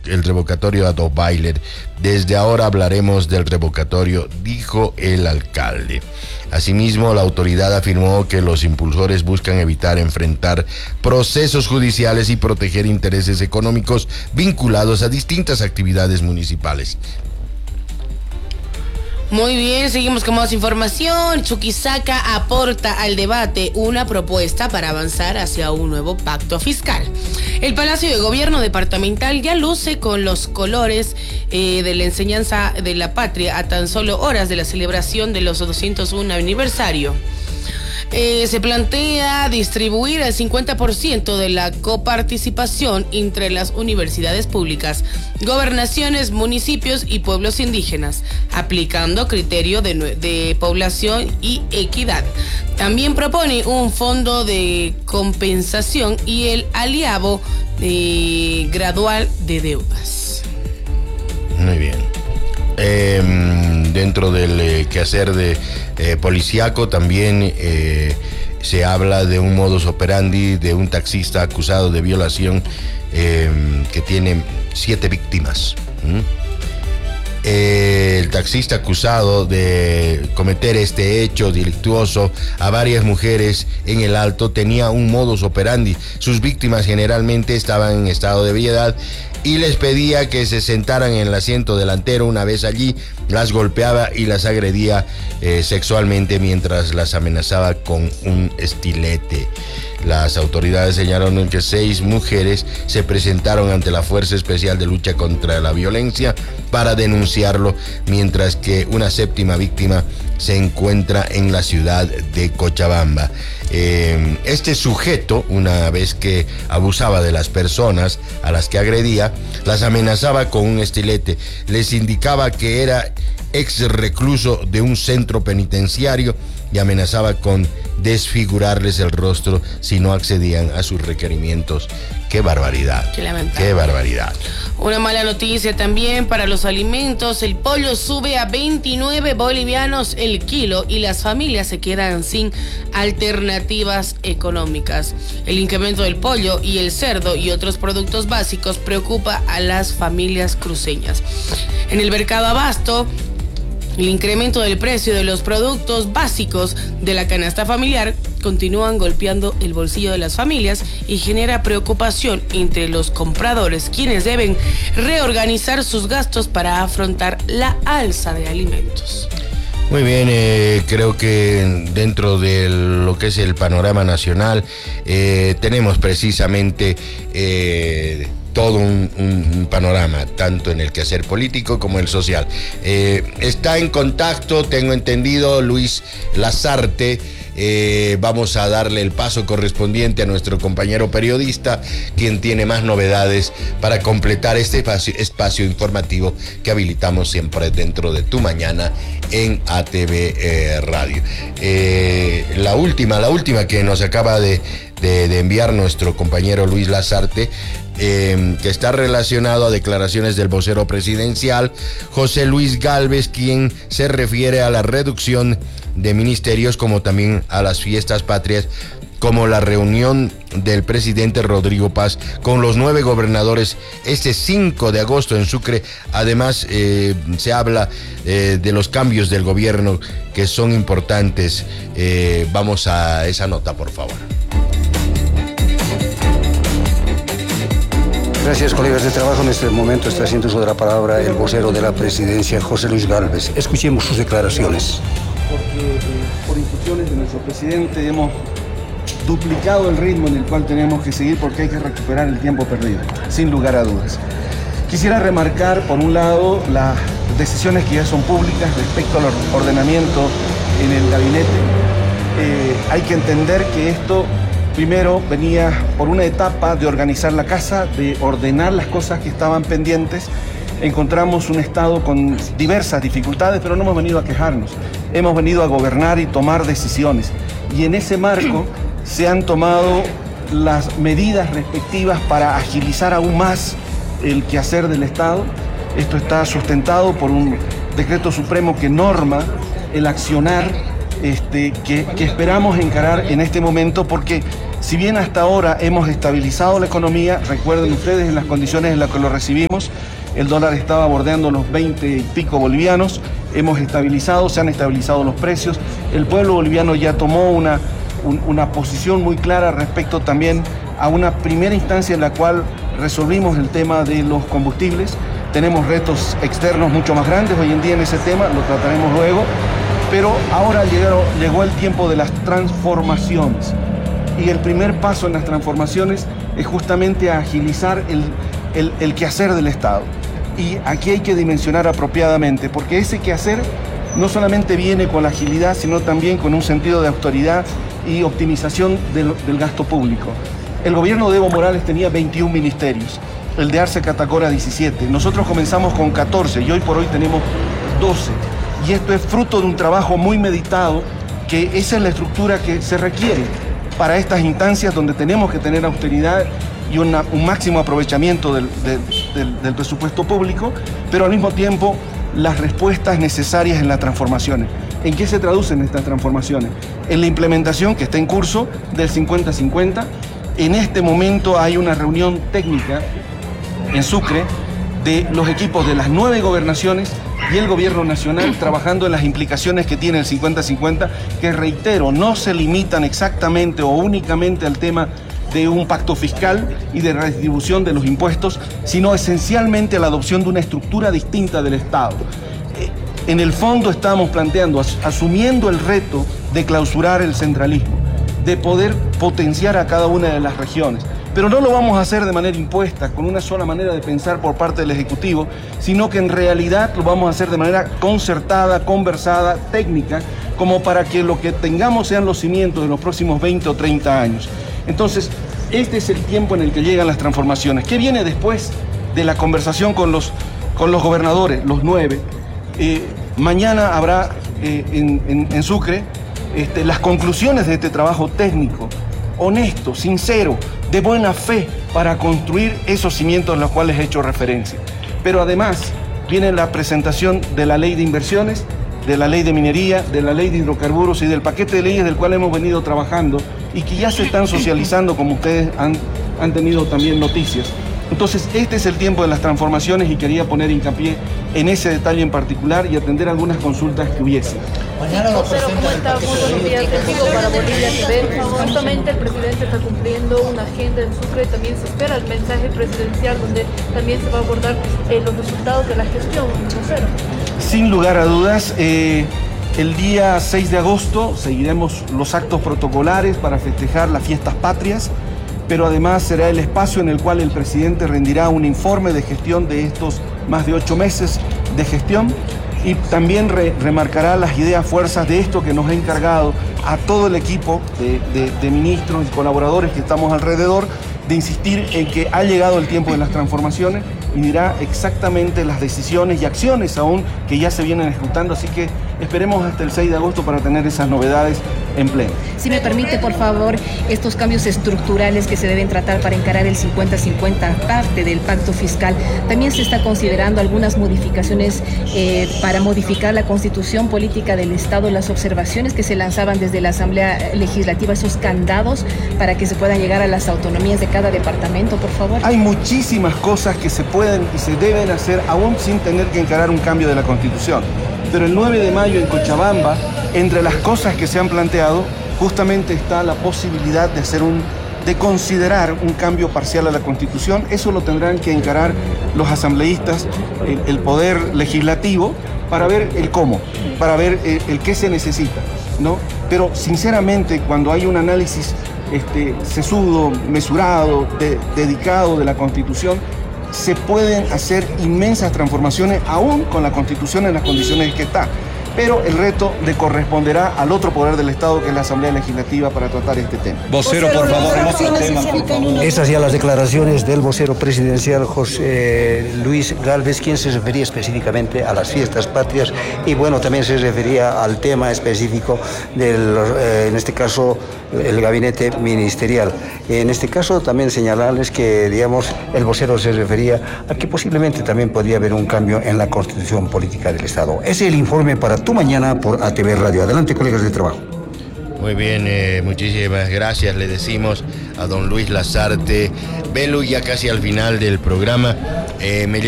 el revocatorio a Dovbayler. Desde ahora hablaremos del revocatorio, dijo el alcalde. Asimismo, la autoridad afirmó que los impulsores buscan evitar enfrentar procesos judiciales y proteger intereses económicos vinculados a distintas actividades municipales. Muy bien, seguimos con más información. Chuquisaca aporta al debate una propuesta para avanzar hacia un nuevo pacto fiscal. El Palacio de Gobierno Departamental ya luce con los colores de la enseñanza de la patria a tan solo horas de la celebración de los 201 aniversario. Se plantea distribuir el 50% de la coparticipación entre las universidades públicas, gobernaciones, municipios y pueblos indígenas, aplicando criterio de población y equidad. También propone un fondo de compensación y el aliado gradual de deudas. Muy bien. Dentro del quehacer de policíaco también se habla de un modus operandi de un taxista acusado de violación que tiene 7 víctimas. El taxista acusado de cometer este hecho delictuoso a varias mujeres en el Alto tenía un modus operandi. Sus víctimas generalmente estaban en estado de ebriedad y les pedía que se sentaran en el asiento delantero. Una vez allí, las golpeaba y las agredía sexualmente mientras las amenazaba con un estilete. Las autoridades señalaron que 6 mujeres se presentaron ante la Fuerza Especial de Lucha contra la Violencia para denunciarlo, mientras que una 7ª víctima se encuentra en la ciudad de Cochabamba. Este sujeto, una vez que abusaba de las personas a las que agredía, las amenazaba con un estilete, les indicaba que era ex recluso de un centro penitenciario y amenazaba con desfigurarles el rostro si no accedían a sus requerimientos. ¡Qué barbaridad! ¡Qué lamentable! ¡Qué barbaridad! Una mala noticia también para los alimentos. El pollo sube a 29 bolivianos el kilo y las familias se quedan sin alternativas económicas. El incremento del pollo y el cerdo y otros productos básicos preocupa a las familias cruceñas. En el mercado Abasto, el incremento del precio de los productos básicos de la canasta familiar continúan golpeando el bolsillo de las familias y genera preocupación entre los compradores, quienes deben reorganizar sus gastos para afrontar la alza de alimentos. Muy bien, creo que dentro de lo que es el panorama nacional tenemos precisamente todo un panorama, tanto en el quehacer político como el social. Está en contacto, tengo entendido, Luis Lazarte. Vamos a darle el paso correspondiente a nuestro compañero periodista, quien tiene más novedades para completar este espacio informativo que habilitamos siempre dentro de Tu Mañana en ATV Radio. La última que nos acaba de enviar nuestro compañero Luis Lazarte, que está relacionado a declaraciones del vocero presidencial José Luis Gálvez, quien se refiere a la reducción de ministerios como también a las fiestas patrias, como la reunión del presidente Rodrigo Paz con los 9 gobernadores este 5 de agosto en Sucre. Además, se habla de los cambios del gobierno que son importantes. Vamos a esa nota, por favor. Gracias, colegas de trabajo. En este momento está haciendo uso de la palabra el vocero de la presidencia, José Luis Gálvez. Escuchemos sus declaraciones. Porque por instrucciones de nuestro presidente hemos duplicado el ritmo en el cual tenemos que seguir, porque hay que recuperar el tiempo perdido, sin lugar a dudas. Quisiera remarcar, por un lado, las decisiones que ya son públicas respecto al ordenamiento en el gabinete. Hay que entender que esto primero venía por una etapa de organizar la casa, de ordenar las cosas que estaban pendientes. Encontramos un Estado con diversas dificultades, pero no hemos venido a quejarnos. Hemos venido a gobernar y tomar decisiones. Y en ese marco se han tomado las medidas respectivas para agilizar aún más el quehacer del Estado. Esto está sustentado por un decreto supremo que norma el accionar que esperamos encarar en este momento, porque Si bien hasta ahora hemos estabilizado la economía, recuerden ustedes en las condiciones en las que lo recibimos, el dólar estaba bordeando los 20 y pico bolivianos, hemos estabilizado, se han estabilizado los precios, el pueblo boliviano ya tomó una posición muy clara respecto también a una primera instancia en la cual resolvimos el tema de los combustibles. Tenemos retos externos mucho más grandes hoy en día en ese tema, lo trataremos luego, pero ahora llegó el tiempo de las transformaciones. Y el primer paso en las transformaciones es justamente agilizar el quehacer del Estado. Y aquí hay que dimensionar apropiadamente, porque ese quehacer no solamente viene con la agilidad, sino también con un sentido de autoridad y optimización del gasto público. El gobierno de Evo Morales tenía 21 ministerios, el de Arce Catacora 17. Nosotros comenzamos con 14 y hoy por hoy tenemos 12. Y esto es fruto de un trabajo muy meditado, que esa es la estructura que se requiere para estas instancias donde tenemos que tener austeridad y un máximo aprovechamiento del presupuesto público, pero al mismo tiempo las respuestas necesarias en las transformaciones. ¿En qué se traducen estas transformaciones? En la implementación que está en curso del 50-50. En este momento hay una reunión técnica en Sucre de los equipos de las 9 gobernaciones y el gobierno nacional trabajando en las implicaciones que tiene el 50-50, que reitero, no se limitan exactamente o únicamente al tema de un pacto fiscal y de redistribución de los impuestos, sino esencialmente a la adopción de una estructura distinta del Estado. En el fondo estamos planteando, asumiendo el reto de clausurar el centralismo, de poder potenciar a cada una de las regiones. Pero no lo vamos a hacer de manera impuesta, con una sola manera de pensar por parte del Ejecutivo, sino que en realidad lo vamos a hacer de manera concertada, conversada, técnica, como para que lo que tengamos sean los cimientos de los próximos 20 o 30 años. Entonces, este es el tiempo en el que llegan las transformaciones. ¿Qué viene después de la conversación con los gobernadores, los 9? Mañana habrá en Sucre las conclusiones de este trabajo técnico, honesto, sincero, de buena fe, para construir esos cimientos a los cuales he hecho referencia. Pero además viene la presentación de la ley de inversiones, de la ley de minería, de la ley de hidrocarburos y del paquete de leyes del cual hemos venido trabajando y que ya se están socializando, como ustedes han tenido también noticias. Entonces, este es el tiempo de las transformaciones y quería poner hincapié en ese detalle en particular y atender algunas consultas que hubiese. Mañana lo presenta. ¿Cómo está? Muy buenos días, contigo para Bolivia TV. Justamente el presidente está cumpliendo una agenda en Sucre, también se espera el mensaje presidencial donde también se va a abordar los resultados de la gestión. Sin lugar a dudas, el día 6 de agosto seguiremos los actos protocolares para festejar las fiestas patrias, pero además será el espacio en el cual el presidente rendirá un informe de gestión de estos más de 8 meses de gestión y también remarcará las ideas, fuerzas de esto que nos ha encargado a todo el equipo de ministros y colaboradores que estamos alrededor, de insistir en que ha llegado el tiempo de las transformaciones y dirá exactamente las decisiones y acciones aún que ya se vienen ejecutando, así que esperemos hasta el 6 de agosto para tener esas novedades en pleno. Si me permite, por favor, estos cambios estructurales que se deben tratar para encarar el 50-50, parte del pacto fiscal, también se está considerando algunas modificaciones para modificar la constitución política del Estado, las observaciones que se lanzaban desde la Asamblea Legislativa, esos candados para que se puedan llegar a las autonomías de cada departamento, por favor. Hay muchísimas cosas que se pueden y se deben hacer aún sin tener que encarar un cambio de la Constitución. Pero el 9 de mayo en Cochabamba, entre las cosas que se han planteado, justamente está la posibilidad de considerar un cambio parcial a la Constitución. Eso lo tendrán que encarar los asambleístas, el poder legislativo, para ver el cómo, para ver el qué se necesita, ¿no? Pero sinceramente, cuando hay un análisis sesudo, mesurado, dedicado de la Constitución, se pueden hacer inmensas transformaciones aún con la Constitución en las condiciones que está. Pero el reto le corresponderá al otro poder del Estado, que es la Asamblea Legislativa, para tratar este tema. Vocero, por favor, en otro tema, por favor. Esas ya las declaraciones del vocero presidencial José Luis Gálvez, quien se refería específicamente a las fiestas patrias y bueno, también se refería al tema específico en este caso, el gabinete ministerial. En este caso también señalarles que, digamos, el vocero se refería a que posiblemente también podría haber un cambio en la constitución política del Estado. Ese es el informe para Tu Mañana por ATV Radio. Adelante, colegas de trabajo. Muy bien, muchísimas gracias, le decimos a don Luis Lasarte. Belu, ya casi al final del programa. Me